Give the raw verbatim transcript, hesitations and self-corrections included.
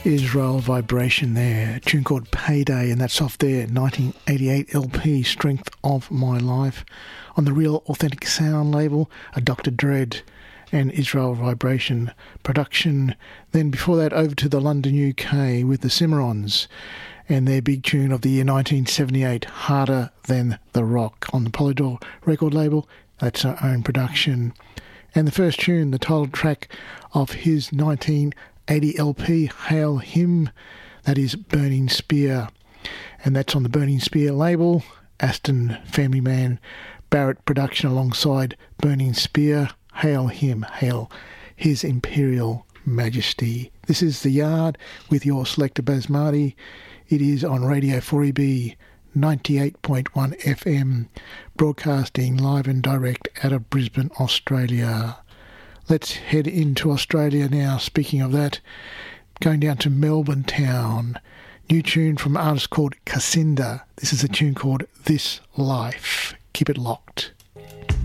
Israel Vibration there, a tune called Payday, and that's off their nineteen eighty-eight L P Strength of My Life on the Real Authentic Sound label, a Doctor Dread and Israel Vibration production. Then before that, over to the London, U K with the Cimarrons and their big tune of the year nineteen seventy-eight, Harder Than the Rock, on the Polydor record label. That's our own production. And the first tune, the title track of his nineteen eighty L P, Hail Him, that is Burning Spear. And that's on the Burning Spear label, Aston Family Man Barrett production alongside Burning Spear. Hail Him, hail His Imperial Majesty. This is The Yard with your selector Basmati. It is on Radio four E B ninety-eight point one F M, broadcasting live and direct out of Brisbane, Australia. Let's head into Australia now. Speaking of that, going down to Melbourne town. New tune from an artist called Cassinda. This is a tune called This Life. Keep it locked.